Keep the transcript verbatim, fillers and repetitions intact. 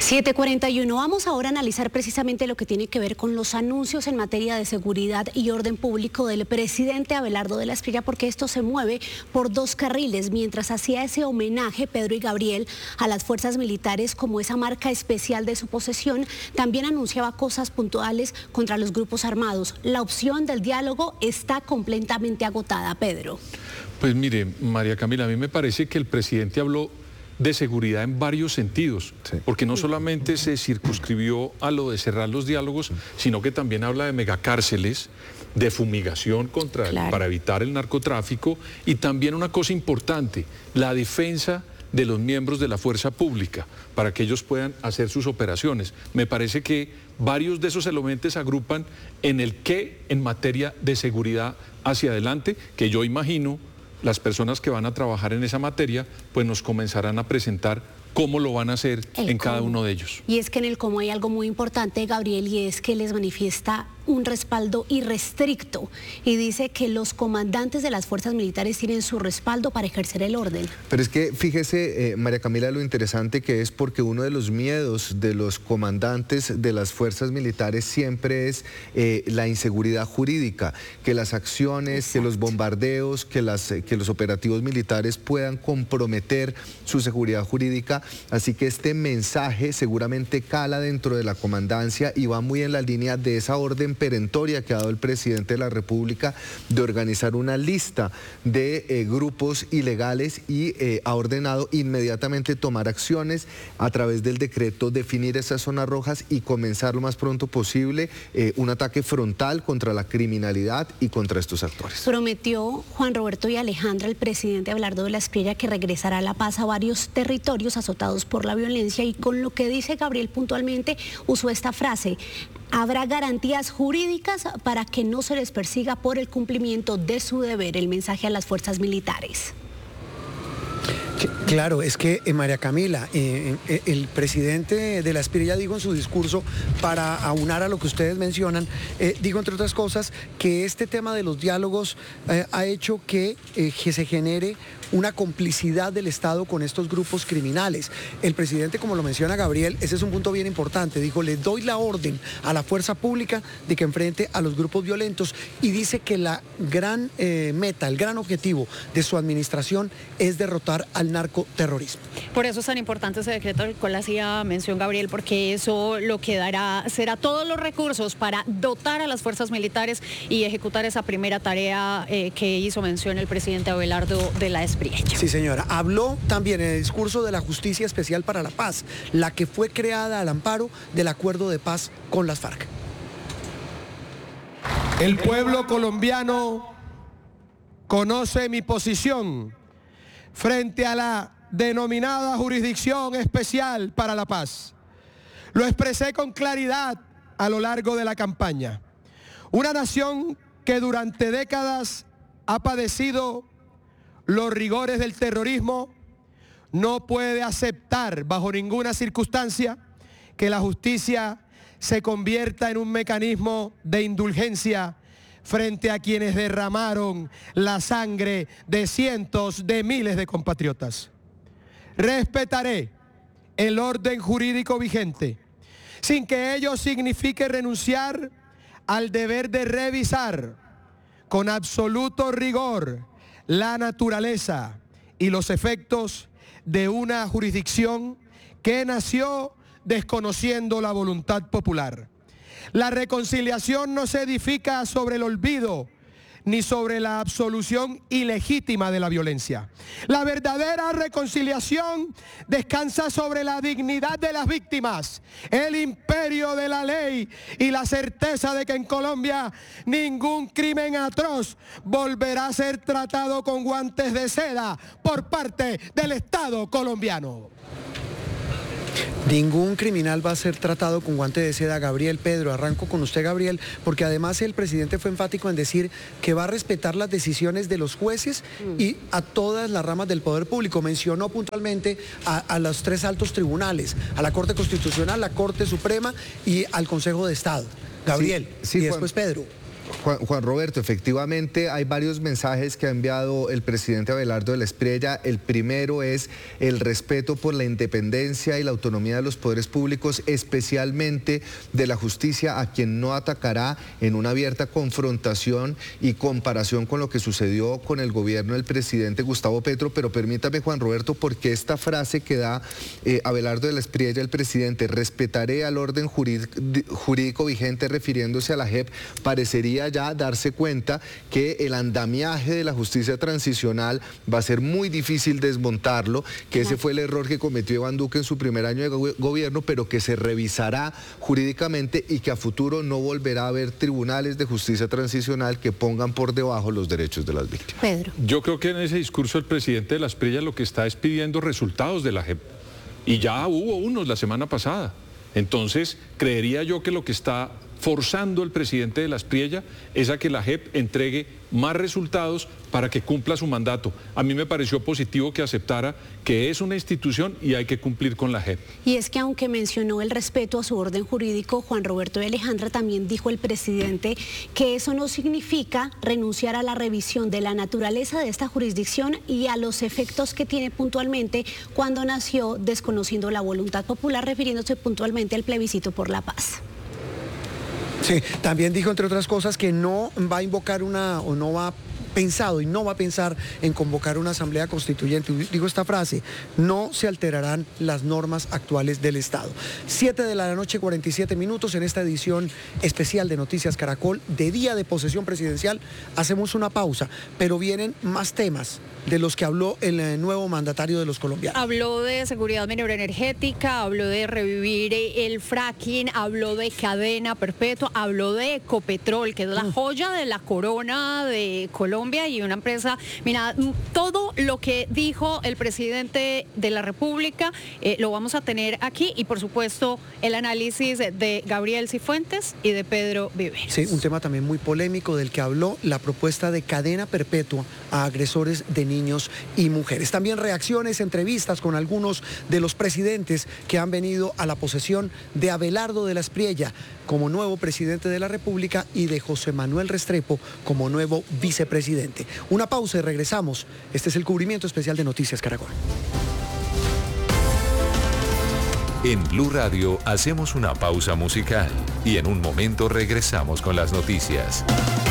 siete cuarenta y uno. Vamos ahora a analizar precisamente lo que tiene que ver con los anuncios en materia de seguridad y orden público del presidente Abelardo de la Espriella, porque esto se mueve por dos carriles. Mientras hacía ese homenaje, Pedro y Gabriel, a las fuerzas militares como esa marca especial de su posesión, también anunciaba cosas puntuales contra los grupos armados. La opción del diálogo está completamente agotada, Pedro. Pues mire, María Camila, a mí me parece que el presidente habló de seguridad en varios sentidos, sí. porque no solamente se circunscribió a lo de cerrar los diálogos, sino que también habla de megacárceles, de fumigación contra, claro. para evitar el narcotráfico, y también una cosa importante, la defensa de los miembros de la fuerza pública, para que ellos puedan hacer sus operaciones. Me parece que varios de esos elementos se agrupan en el qué en materia de seguridad hacia adelante, que yo imagino las personas que van a trabajar en esa materia, pues nos comenzarán a presentar cómo lo van a hacer el en cómo. cada uno de ellos. Y es que en el cómo hay algo muy importante, Gabriel, y es que les manifiesta un respaldo irrestricto y dice que los comandantes de las fuerzas militares tienen su respaldo para ejercer el orden. Pero es que fíjese, eh, María Camila, lo interesante que es, porque uno de los miedos de los comandantes de las fuerzas militares siempre es eh, la inseguridad jurídica, que las acciones, Exacto. que los bombardeos, que, las, que los operativos militares puedan comprometer su seguridad jurídica. Así que este mensaje seguramente cala dentro de la comandancia y va muy en la línea de esa orden perentoria que ha dado el presidente de la República de organizar una lista de eh, grupos ilegales y eh, ha ordenado inmediatamente tomar acciones a través del decreto, definir esas zonas rojas y comenzar lo más pronto posible eh, un ataque frontal contra la criminalidad y contra estos actores. Prometió Juan Roberto y Alejandra, el presidente Abelardo de la Espriella, que regresará a la paz a varios territorios azotados por la violencia, y con lo que dice Gabriel puntualmente usó esta frase: habrá garantías jurídicas para que no se les persiga por el cumplimiento de su deber. El mensaje a las fuerzas militares. Claro, es que eh, María Camila, eh, eh, el presidente de la Espriella dijo en su discurso, para aunar a lo que ustedes mencionan, eh, digo entre otras cosas que este tema de los diálogos eh, ha hecho que, eh, que se genere una complicidad del Estado con estos grupos criminales. El presidente, como lo menciona Gabriel, ese es un punto bien importante, dijo: le doy la orden a la fuerza pública de que enfrente a los grupos violentos, y dice que la gran eh, meta, el gran objetivo de su administración es derrotar al narcoterrorismo. Por eso es tan importante ese decreto del cual hacía mención Gabriel, porque eso lo que dará será todos los recursos para dotar a las fuerzas militares y ejecutar esa primera tarea eh, que hizo mención el presidente Abelardo de la Espriella. Sí, señora. Habló también en el discurso de la Justicia Especial para la Paz, la que fue creada al amparo del acuerdo de paz con las FARC. El pueblo colombiano conoce mi posición frente a la denominada Jurisdicción Especial para la Paz. Lo expresé con claridad a lo largo de la campaña. Una nación que durante décadas ha padecido los rigores del terrorismo no puede aceptar bajo ninguna circunstancia que la justicia se convierta en un mecanismo de indulgencia frente a quienes derramaron la sangre de cientos de miles de compatriotas. Respetaré el orden jurídico vigente, sin que ello signifique renunciar al deber de revisar con absoluto rigor la naturaleza y los efectos de una jurisdicción que nació desconociendo la voluntad popular. La reconciliación no se edifica sobre el olvido ni sobre la absolución ilegítima de la violencia. La verdadera reconciliación descansa sobre la dignidad de las víctimas, el imperio de la ley y la certeza de que en Colombia ningún crimen atroz volverá a ser tratado con guantes de seda por parte del Estado colombiano. Ningún criminal va a ser tratado con guante de seda, Gabriel. Pedro, arranco con usted, Gabriel, porque además el presidente fue enfático en decir que va a respetar las decisiones de los jueces mm. y a todas las ramas del poder público. Mencionó puntualmente a, a los tres altos tribunales, a la Corte Constitucional, la Corte Suprema y al Consejo de Estado. Gabriel, sí, sí, y después Pedro. Juan, Juan Roberto, efectivamente hay varios mensajes que ha enviado el presidente Abelardo de la Espriella. El primero es el respeto por la independencia y la autonomía de los poderes públicos, especialmente de la justicia, a quien no atacará en una abierta confrontación y comparación con lo que sucedió con el gobierno del presidente Gustavo Petro. Pero permítame, Juan Roberto, porque esta frase que da eh, Abelardo de la Espriella, el presidente, respetaré al orden jurídico, jurídico vigente, refiriéndose a la J E P, parecería ya darse cuenta que el andamiaje de la justicia transicional va a ser muy difícil desmontarlo, que ese fue el error que cometió Iván Duque en su primer año de go gobierno, pero que se revisará jurídicamente y que a futuro no volverá a haber tribunales de justicia transicional que pongan por debajo los derechos de las víctimas. Pedro. Yo creo que en ese discurso el presidente de la Espriella lo que está es pidiendo resultados de la J E P. Y ya hubo unos la semana pasada. Entonces, creería yo que lo que está forzando el presidente de la Espriella es a que la J E P entregue más resultados para que cumpla su mandato. A mí me pareció positivo que aceptara que es una institución y hay que cumplir con la J E P. Y es que aunque mencionó el respeto a su orden jurídico, Juan Roberto de Alejandra, también dijo el presidente que eso no significa renunciar a la revisión de la naturaleza de esta jurisdicción y a los efectos que tiene puntualmente cuando nació, desconociendo la voluntad popular, refiriéndose puntualmente al plebiscito por la paz. Sí, también dijo, entre otras cosas, que no va a invocar una, o no va pensado y no va a pensar en convocar una asamblea constituyente. Digo esta frase: no se alterarán las normas actuales del Estado. siete de la noche, cuarenta y siete minutos, en esta edición especial de Noticias Caracol, de día de posesión presidencial. Hacemos una pausa, pero vienen más temas de los que habló el nuevo mandatario de los colombianos. Habló de seguridad minera energética, habló de revivir el fracking, habló de cadena perpetua, habló de Ecopetrol, que es la joya de la corona de Colombia y una empresa, mira, todo lo que dijo el presidente de la República eh, lo vamos a tener aquí, y por supuesto el análisis de Gabriel Cifuentes y de Pedro Viveros. Sí, un tema también muy polémico del que habló, la propuesta de cadena perpetua a agresores de niños y mujeres. También reacciones, entrevistas con algunos de los presidentes que han venido a la posesión de Abelardo de la Espriella como nuevo presidente de la República y de José Manuel Restrepo como nuevo vicepresidente. Una pausa y regresamos. Este es el cubrimiento especial de Noticias Caracol. En Blue Radio hacemos una pausa musical y en un momento regresamos con las noticias.